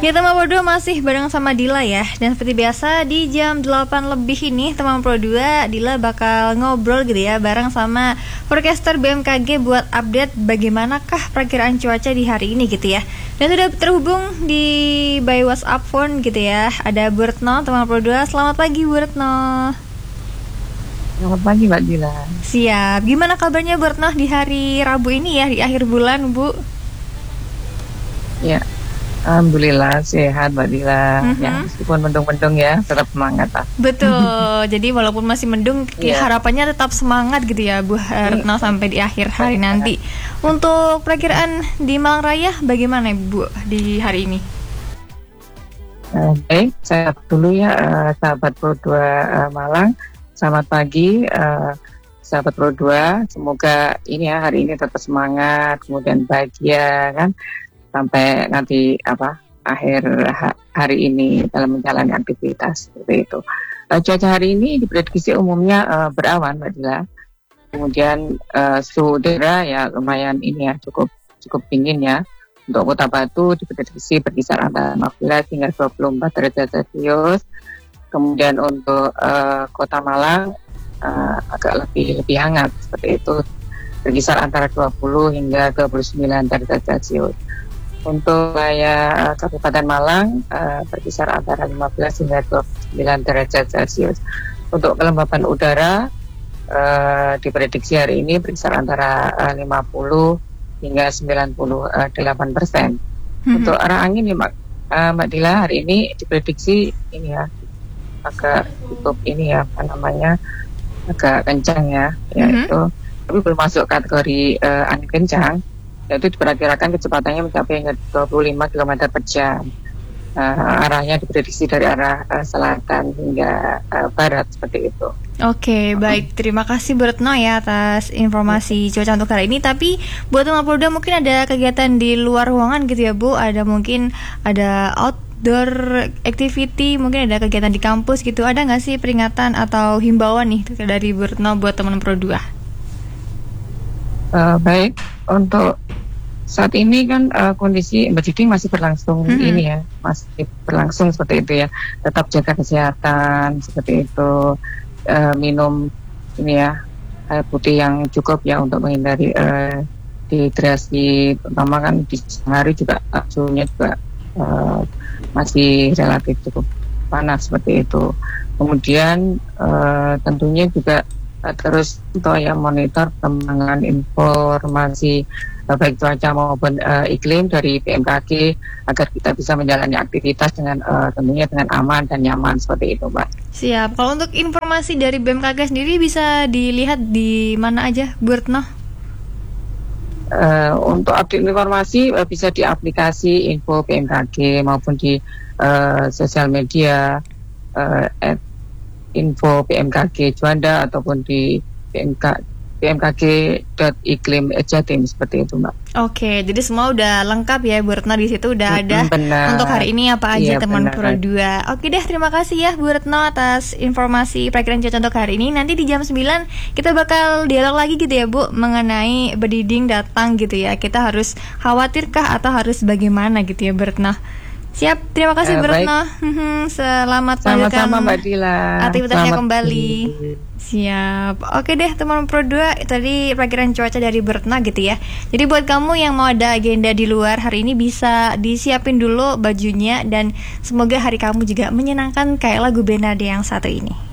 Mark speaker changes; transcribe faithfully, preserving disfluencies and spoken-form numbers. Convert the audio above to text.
Speaker 1: Kita mau berdua masih bareng sama Dila ya. Dan seperti biasa di jam delapan lebih ini teman Pro dua Dila bakal ngobrol gitu ya bareng sama forecaster B M K G buat update bagaimanakah perakiraan cuaca di hari ini gitu ya. Dan sudah terhubung di by WhatsApp phone gitu ya. Ada Bu Retno teman Pro dua. Selamat pagi Bu Retno.
Speaker 2: Selamat pagi Mbak Dila.
Speaker 1: Siap. Gimana kabarnya Bu Retno di hari Rabu ini ya, di akhir bulan Bu?
Speaker 2: Ya, alhamdulillah sehat Mbak Dila.
Speaker 1: Mm-hmm.
Speaker 2: Ya, meskipun mendung-mendung ya, tetap semangat lah.
Speaker 1: Betul. Jadi walaupun masih mendung,
Speaker 2: yeah.
Speaker 1: harapannya tetap semangat gitu ya Bu Retno sampai di akhir hari nanti. Untuk perakiraan di Malang Raya bagaimana Bu di hari ini?
Speaker 2: Uh, baik, saya dulu ya uh, sahabat Pro dua uh, Malang. Selamat pagi uh, sahabat Pro dua. Semoga ini ya hari ini tetap semangat, kemudian bahagia kan. Sampai nanti apa akhir ha- hari ini dalam menjalani aktivitas seperti itu. Uh, cuaca hari ini diprediksi umumnya uh, berawan Mbak Dila. Kemudian uh, suhu udara ya lumayan ini ya cukup cukup dingin ya. Untuk Kota Batu diprediksi berkisar antara lima belas hingga dua puluh empat derajat Celcius. Kemudian untuk uh, Kota Malang uh, agak lebih lebih hangat seperti itu, berkisar antara dua puluh hingga dua puluh sembilan derajat Celcius. Untuk wilayah Kabupaten Malang uh, berkisar antara lima belas hingga dua puluh sembilan derajat Celcius. Untuk kelembapan udara uh, diprediksi hari ini berkisar antara uh, lima puluh hingga sembilan puluh delapan persen. Mm-hmm. Untuk arah angin ya Mbak, uh, Mbak Dila hari ini diprediksi ini ya agak cukup ini ya apa namanya agak kencang ya, yaitu mm-hmm. tapi belum masuk kategori uh, angin kencang. Yaitu diperkirakan kecepatannya mencapai hingga dua puluh lima kilometer per jam. Uh, arahnya diprediksi dari arah uh, selatan hingga uh, barat seperti itu.
Speaker 1: Oke, okay, baik. Terima kasih Bu Retno ya atas informasi cuaca untuk hari ini. Tapi buat teman Polda mungkin ada kegiatan di luar ruangan gitu ya Bu? Ada mungkin ada outdoor activity, mungkin ada kegiatan di kampus gitu. Ada nggak sih peringatan atau himbauan nih dari Bu Retno buat teman Pro dua?
Speaker 2: Uh, baik, untuk saat ini kan uh, kondisi budgeting masih berlangsung mm-hmm. ini ya, masih berlangsung seperti itu ya. Tetap jaga kesehatan seperti itu, uh, minum ini ya air putih yang cukup ya untuk menghindari uh, dehidrasi. Terutama kan di hari juga suhunya juga uh, masih relatif cukup panas seperti itu. Kemudian uh, tentunya juga terus untuk ya monitor perkembangan informasi uh, baik cuaca maupun uh, iklim dari B M K G agar kita bisa menjalani aktivitas dengan uh, tentunya dengan aman dan nyaman seperti itu Mbak.
Speaker 1: Siap. Kalau untuk informasi dari B M K G sendiri bisa dilihat di mana aja Bu Retno?
Speaker 2: Uh, untuk update informasi uh, bisa di aplikasi info B M K G maupun di uh, sosial media uh, at info B M K G Juanda ataupun di B M K B M K G dot iklim jatim seperti itu Mbak.
Speaker 1: Oke, jadi semua udah lengkap ya Bu Retno, di situ udah ada
Speaker 2: benar.
Speaker 1: Untuk hari ini apa aja
Speaker 2: Iya,
Speaker 1: teman
Speaker 2: benar.
Speaker 1: Pro dua. Oke deh, terima kasih ya Bu Retno atas informasi perakiraan cuaca untuk hari ini. Nanti di jam sembilan kita bakal dialog lagi gitu ya Bu mengenai bediding datang gitu ya. Kita harus khawatirkah atau harus bagaimana gitu ya Bu Retno. Siap, terima kasih
Speaker 2: uh,
Speaker 1: Bu Retno. Selamat melanjutkan
Speaker 2: Mbak Dila.
Speaker 1: aktivitasnya
Speaker 2: Selamat
Speaker 1: kembali.
Speaker 2: pagi.
Speaker 1: Siap. Oke deh teman Pro dua, tadi perakiraan cuaca dari Bu Retno gitu ya. Jadi buat kamu yang mau ada agenda di luar hari ini bisa disiapin dulu bajunya. Dan semoga hari kamu juga menyenangkan kayak lagu Benade yang satu ini.